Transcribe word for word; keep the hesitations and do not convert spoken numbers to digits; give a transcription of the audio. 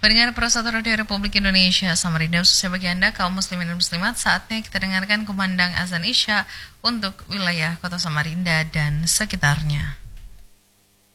Pendengar Persatu Radio Republik Indonesia, Samarinda khususnya bagi Anda kaum muslimin dan muslimat, saatnya kita dengarkan kumandang azan Isya untuk wilayah Kota Samarinda dan sekitarnya.